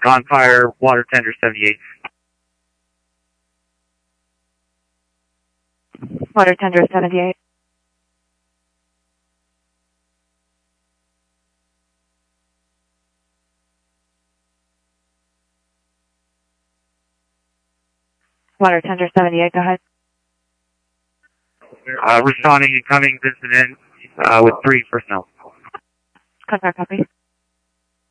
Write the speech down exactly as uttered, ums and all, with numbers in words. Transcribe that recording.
Gunfire, water tender seventy-eight. Water tender seventy-eight. Water tender seventy-eight, go ahead. Uh, responding and coming, Vincent in, uh, with three personnel. Confirm, copy.